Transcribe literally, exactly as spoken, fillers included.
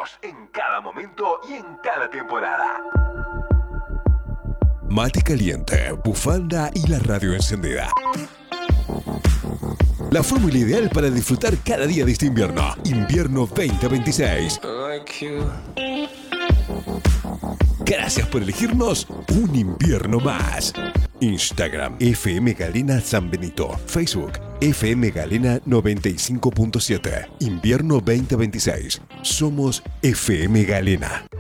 vos, en cada momento y en cada temporada. Mate caliente, bufanda y la radio encendida. La fórmula ideal para disfrutar cada día de este invierno. Invierno veinte veintiséis. Gracias por elegirnos un invierno más. Instagram F M Galena San Benito. Facebook F M Galena noventa y cinco punto siete. Invierno veinte veintiséis. Somos F M Galena.